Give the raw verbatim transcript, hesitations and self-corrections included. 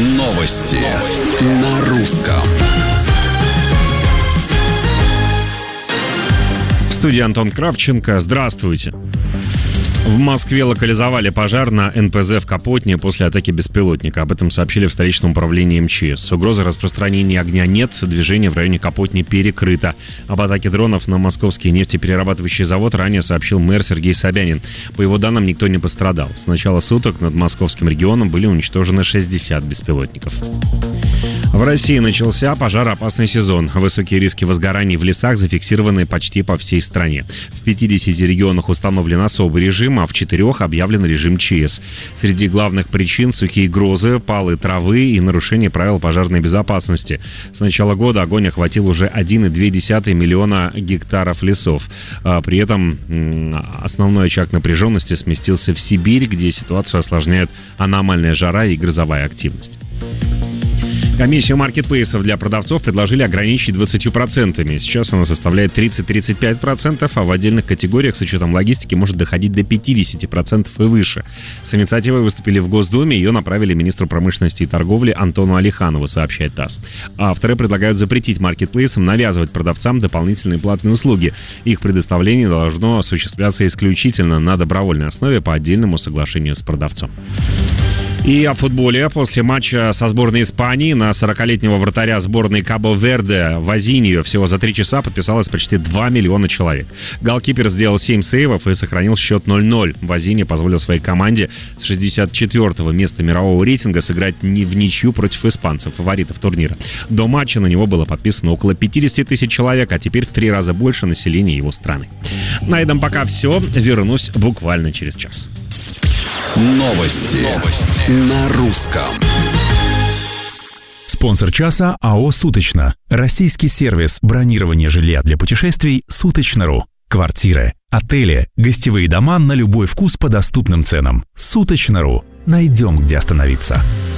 Новости на русском. В студии Антон Кравченко. Здравствуйте. В Москве локализовали пожар на эн пэ зэ в Капотне после атаки беспилотника. Об этом сообщили в столичном управлении эм че эс. Угрозы распространения огня нет, движение в районе Капотни перекрыто. Об атаке дронов на московский нефтеперерабатывающий завод ранее сообщил мэр Сергей Собянин. По его данным, никто не пострадал. С начала суток над московским регионом были уничтожены шестьдесят беспилотников. В России начался пожароопасный сезон. Высокие риски возгораний в лесах зафиксированы почти по всей стране. В пятидесяти регионах установлен особый режим, а в четырех объявлен режим че эс. Среди главных причин — сухие грозы, палы травы и нарушение правил пожарной безопасности. С начала года огонь охватил уже один целых две десятых миллиона гектаров лесов. А при этом основной очаг напряженности сместился в Сибирь, где ситуацию осложняют аномальная жара и грозовая активность. Комиссию маркетплейсов для продавцов предложили ограничить двадцатью процентами. Сейчас она составляет тридцать-тридцать пять процентов, а в отдельных категориях с учетом логистики может доходить до пятьдесят процентов и выше. С инициативой выступили в Госдуме, ее направили министру промышленности и торговли Антону Алиханову, сообщает ТАСС. Авторы предлагают запретить маркетплейсам навязывать продавцам дополнительные платные услуги. Их предоставление должно осуществляться исключительно на добровольной основе по отдельному соглашению с продавцом. И о футболе. После матча со сборной Испании на сорокалетнего вратаря сборной Кабо-Верде Возинью всего за три часа подписалось почти два миллиона человек. Голкипер сделал семь сейвов и сохранил счет ноль ноль. Возинья позволил своей команде с шестьдесят четвёртого места мирового рейтинга сыграть не в ничью против испанцев, фаворитов турнира. До матча на него было подписано около пятьдесят тысяч человек, а теперь в три раза больше населения его страны. На этом пока все. Вернусь буквально через час. Новости. Новости на русском. Спонсор часа АО «Суточно». Российский сервис бронирования жилья для путешествий «Суточно.ру». Квартиры, отели, гостевые дома на любой вкус по доступным ценам. «Суточно.ру». Найдем, где остановиться.